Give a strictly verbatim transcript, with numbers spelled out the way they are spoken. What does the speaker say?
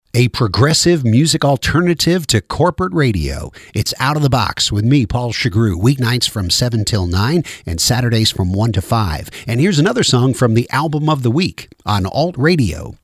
A progressive music alternative to corporate radio. It's Out of the Box with me, Paul Chagru, weeknights from seven till nine and Saturdays from one to five. And here's another song from the album of the week on Alt Radio.